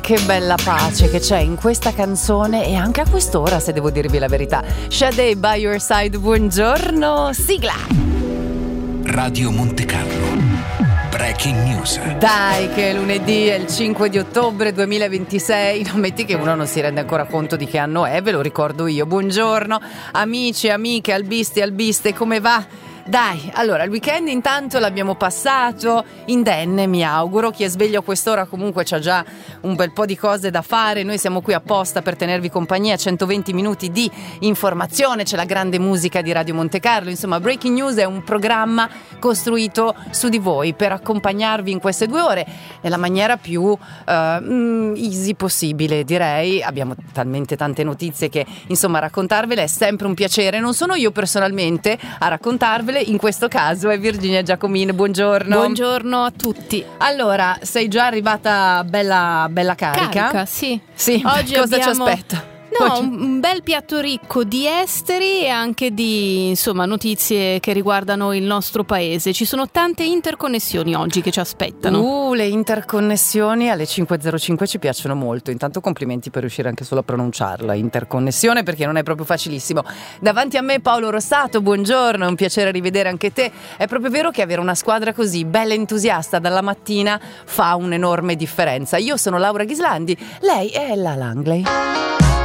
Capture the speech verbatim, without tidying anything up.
che bella pace che c'è in questa canzone, e anche a quest'ora, se devo dirvi la verità. Sade, By Your Side, buongiorno, sigla. Radio Monte Carlo, Breaking News. Dai che è lunedì, è il cinque di ottobre duemilaventisei, non metti che uno non si rende ancora conto di che anno è, ve lo ricordo io. Buongiorno amici, amiche, albisti, albiste, come va? Dai, allora il weekend intanto l'abbiamo passato indenne, mi auguro. Chi è sveglio a quest'ora comunque c'ha già un bel po' di cose da fare. Noi siamo qui apposta per tenervi compagnia, centoventi minuti di informazione, c'è la grande musica di Radio Monte Carlo. Insomma, Breaking News è un programma costruito su di voi per accompagnarvi in queste due ore nella maniera più uh, easy possibile, direi. Abbiamo talmente tante notizie che insomma raccontarvele è sempre un piacere. Non sono io personalmente a raccontarvele, in questo caso è Virginia Giacomini. Buongiorno. Buongiorno a tutti. Allora, sei già arrivata bella, bella carica? Carica, sì. Sì, oggi cosa abbiamo... ci aspetta? No, un, un bel piatto ricco di esteri e anche di, insomma, notizie che riguardano il nostro paese. Ci sono tante interconnessioni oggi che ci aspettano. Uh, le interconnessioni alle cinque e zero cinque ci piacciono molto. Intanto complimenti per riuscire anche solo a pronunciarla, interconnessione, perché non è proprio facilissimo. Davanti a me Paolo Rossato, buongiorno, è un piacere rivedere anche te. È proprio vero che avere una squadra così bella e entusiasta dalla mattina fa un'enorme differenza. Io sono Laura Ghislandi, lei è la Langley.